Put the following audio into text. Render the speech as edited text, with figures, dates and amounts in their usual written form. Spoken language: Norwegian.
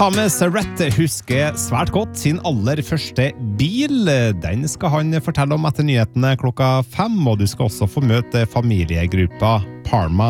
Thomas Rhett husker svært godt sin aller første bil. Den skal han fortelle om etter nyhetene klokka 5, og du skal også få møte familiegruppa Parma